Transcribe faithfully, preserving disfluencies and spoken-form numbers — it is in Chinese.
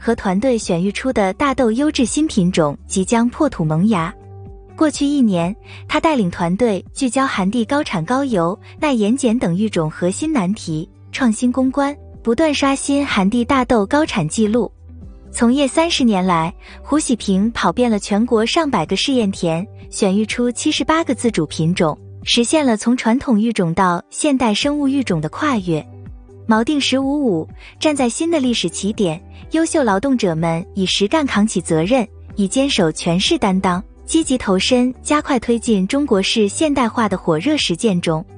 和团队选育出的大豆优质新品种即将破土萌芽。过去一年，他带领团队聚焦寒地高产高油、耐盐碱等育种核心难题，创新攻关，不断刷新寒地大豆高产记录。从业三十年来，胡喜平跑遍了全国上百个试验田，选育出七十八个自主品种，实现了从传统育种到现代生物育种的跨越。锚定十五五，站在新的历史起点，优秀劳动者们以实干扛起责任，以坚守全市担当，积极投身加快推进中国式现代化的火热实践中。